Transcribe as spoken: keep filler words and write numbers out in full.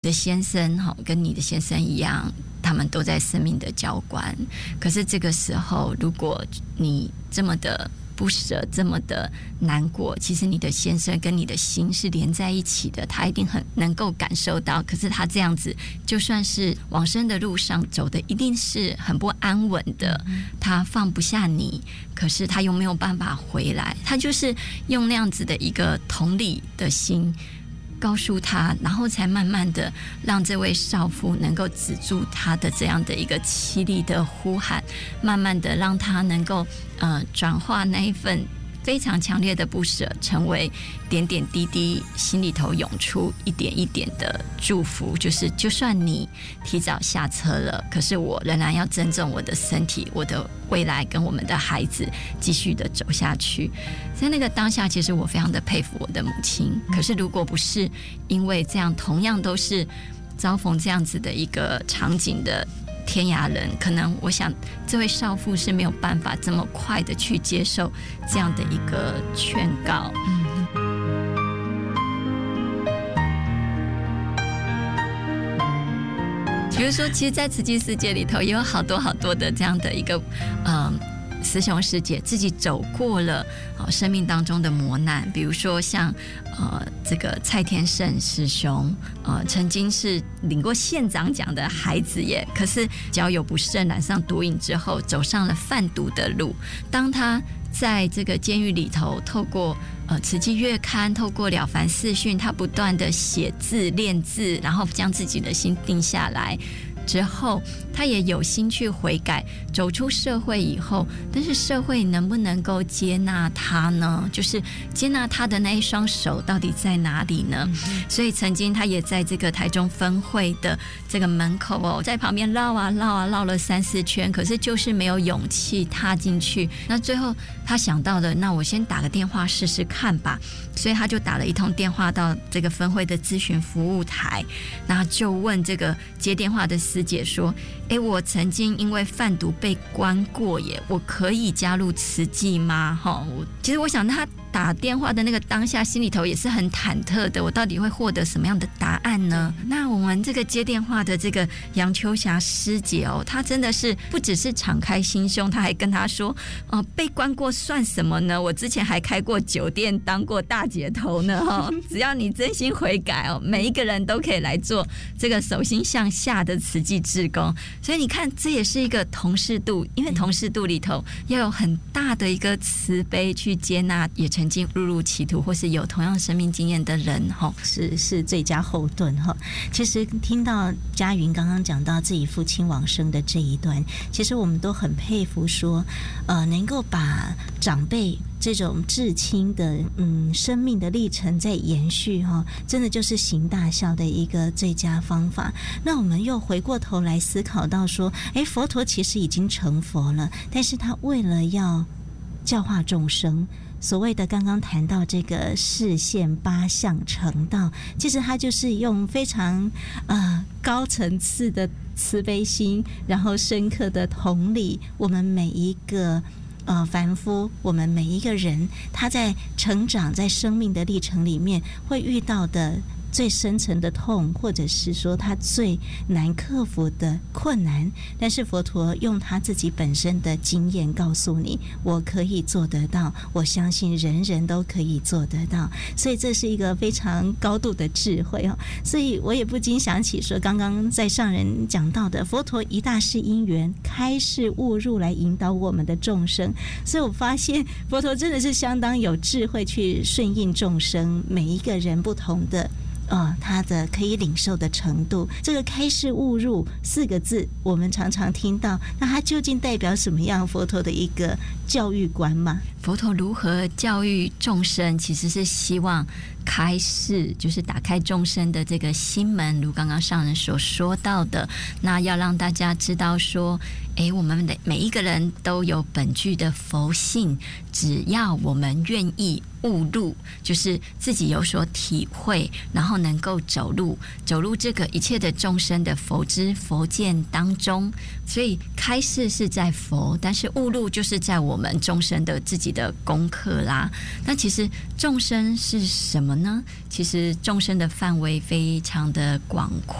的先生跟你的先生一样，他们都在生命的交关，可是这个时候如果你这么的不舍，这么的难过，其实你的先生跟你的心是连在一起的，他一定很能够感受到。可是他这样子就算是往生的路上走的一定是很不安稳的，他放不下你，可是他又没有办法回来，他就是用那样子的一个同理的心告诉他，然后才慢慢的让这位少妇能够止住他的这样的一个凄厉的呼喊，慢慢的让他能够呃转化那一份非常强烈的不舍，成为点点滴滴心里头涌出一点一点的祝福，就是就算你提早下车了，可是我仍然要珍重我的身体，我的未来跟我们的孩子继续的走下去。在那个当下，其实我非常的佩服我的母亲，可是如果不是因为这样同样都是遭逢这样子的一个场景的天涯人，可能我想这位少妇是没有办法这么快的去接受这样的一个劝告。嗯，比如说其实在慈济世界里头也有好多好多的这样的一个嗯师兄师姐自己走过了、哦、生命当中的磨难，比如说像呃这个蔡天胜师兄，呃曾经是领过县长奖的孩子耶，可是交友不慎，染上毒瘾之后，走上了贩毒的路。当他在这个监狱里头，透过呃慈济月刊，透过了凡四训，他不断的写字练字，然后将自己的心定下来。之后他也有心去悔改，走出社会以后，但是社会能不能够接纳他呢？就是接纳他的那一双手到底在哪里呢？嗯、所以曾经他也在这个台中分会的这个门口哦，在旁边绕啊绕啊绕了三四圈，可是就是没有勇气踏进去。那最后他想到了，那我先打个电话试试看吧，所以他就打了一通电话到这个分会的咨询服务台，然后就问这个接电话的师姐说，诶，我曾经因为贩毒被关过耶，我可以加入慈济吗？我其实我想他打电话的那个当下心里头也是很忐忑的，我到底会获得什么样的答案呢？那我们这个接电话的这个杨秋霞师姐哦，她真的是不只是敞开心胸，她还跟他说、呃、被关过算什么呢？我之前还开过酒店，当过大姐头呢、哦、只要你真心悔改哦，每一个人都可以来做这个手心向下的慈济志工。所以你看，这也是一个同事度，因为同事度里头要有很大的一个慈悲去接纳也曾经误入歧途或是有同样生命经验的人， 是是最佳后盾。其实听到嘉云刚刚讲到自己父亲往生的这一段，其实我们都很佩服说呃，能够把长辈这种至亲的嗯生命的历程在延续哈，真的就是行大孝的一个最佳方法。那我们又回过头来思考到说，哎，佛陀其实已经成佛了，但是他为了要教化众生，所谓的刚刚谈到这个示现八相成道，其实他就是用非常呃高层次的慈悲心，然后深刻的同理我们每一个呃，凡夫，我们每一个人，他在成长，在生命的历程里面会遇到的最深层的痛，或者是说他最难克服的困难，但是佛陀用他自己本身的经验告诉你，我可以做得到，我相信人人都可以做得到，所以这是一个非常高度的智慧哦。所以我也不禁想起说，刚刚在上人讲到的，佛陀一大世因缘开示悟入来引导我们的众生，所以我发现佛陀真的是相当有智慧去顺应众生每一个人不同的呃，他的可以领受的程度。这个开示悟入四个字我们常常听到，那它究竟代表什么样佛陀的一个教育观吗？ 佛陀如何教育众生，其实是希望开示，就是打开众生的这个心门，如刚刚上人所说到的，那要让大家知道说，诶，我们的每一个人都有本具的佛性，只要我们愿意悟入，就是自己有所体会，然后能够走入走入这个一切的众生的佛知佛见当中。所以开示是在佛，但是悟入就是在我们众生的自己的功课啦。那其实众生是什么呢？其实众生的范围非常的广阔。